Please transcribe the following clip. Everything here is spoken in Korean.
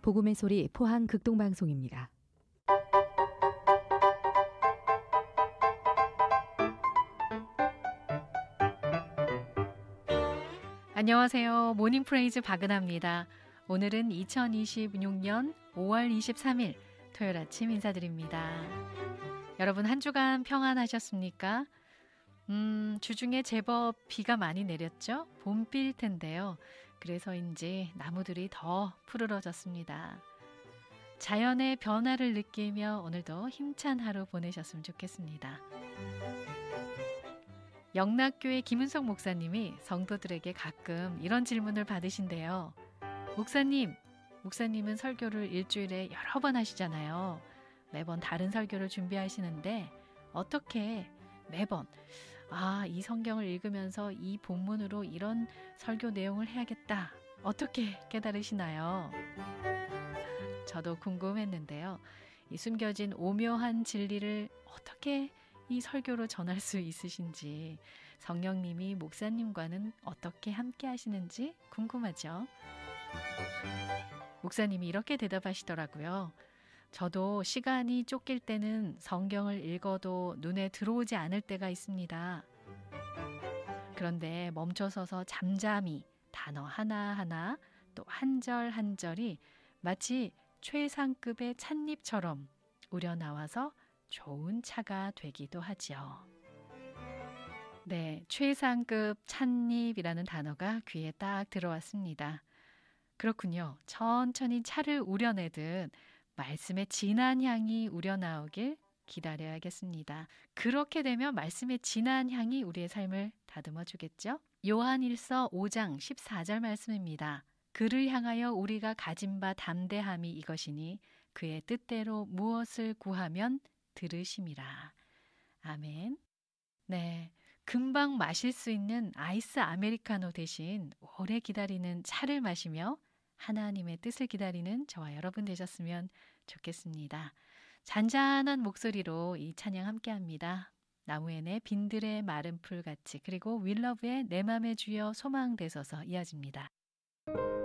복음의 소리 포항 극동방송입니다. 안녕하세요. 모닝 프레이즈 박은하입니다. 오늘은 2026년 5월 23일 토요일 아침 인사드립니다. 여러분 한 주간 평안하셨습니까? 주중에 제법 비가 많이 내렸죠? 봄비일 텐데요. 그래서인지 나무들이 더 푸르러졌습니다. 자연의 변화를 느끼며 오늘도 힘찬 하루 보내셨으면 좋겠습니다. 영락교회 김은석 목사님이 성도들에게 가끔 이런 질문을 받으신대요. 목사님은 설교를 일주일에 여러 번 하시잖아요. 매번 다른 설교를 준비하시는데 어떻게 매번 이 성경을 읽으면서 이 본문으로 이런 설교 내용을 해야겠다. 어떻게 깨달으시나요? 저도 궁금했는데요. 이 숨겨진 오묘한 진리를 어떻게 이 설교로 전할 수 있으신지, 성령님이 목사님과는 어떻게 함께 하시는지 궁금하죠? 목사님이 이렇게 대답하시더라고요. 저도 시간이 쫓길 때는 성경을 읽어도 눈에 들어오지 않을 때가 있습니다. 그런데 멈춰서서 잠잠히 단어 하나하나 또 한 절 한 절이 마치 최상급의 찻잎처럼 우려나와서 좋은 차가 되기도 하죠. 네, 최상급 찻잎이라는 단어가 귀에 딱 들어왔습니다. 그렇군요. 천천히 차를 우려내듯 말씀의 진한 향이 우려나오길 기다려야겠습니다. 그렇게 되면 말씀의 진한 향이 우리의 삶을 다듬어 주겠죠? 요한일서 5장 14절 말씀입니다. 그를 향하여 우리가 가진 바 담대함이 이것이니 그의 뜻대로 무엇을 구하면 들으심이라. 아멘. 네, 금방 마실 수 있는 아이스 아메리카노 대신 오래 기다리는 차를 마시며 하나님의 뜻을 기다리는 저와 여러분 되셨으면 좋겠습니다. 잔잔한 목소리로 이 찬양 함께합니다. 나무엔의 빈들의 마른 풀같이, 그리고 윌러브의 내 맘에 주여 소망 되소서 이어집니다.